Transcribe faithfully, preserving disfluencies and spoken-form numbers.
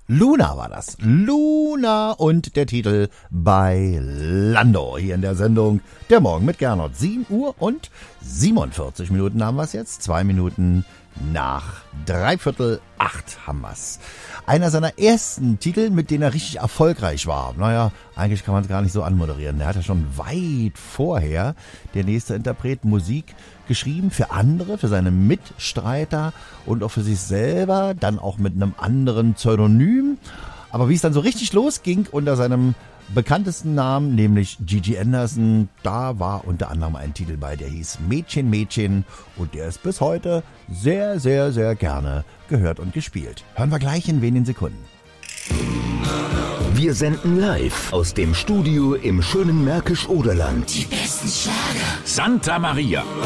Luna war das. Luna und der Titel bei Lando. Hier in der Sendung Der Morgen mit Gernot. sieben Uhr und siebenundvierzig Minuten haben wir es jetzt. Zwei Minuten nach dreiviertel acht haben wir es. Einer seiner ersten Titel, mit denen er richtig erfolgreich war. Naja, eigentlich kann man es gar nicht so anmoderieren. Er hat ja schon weit vorher, der nächste Interpret, Musik geschrieben für andere, für seine Mitstreiter und auch für sich selber, dann auch mit einem anderen Pseudonym. Aber wie es dann so richtig losging unter seinem bekanntesten Namen, nämlich Gigi Anderson, da war unter anderem ein Titel bei, der hieß Mädchen, Mädchen und der ist bis heute sehr, sehr, sehr gerne gehört und gespielt. Hören wir gleich in wenigen Sekunden. Wir senden live aus dem Studio im schönen Märkisch-Oderland. Die besten Schlager. Santa Maria.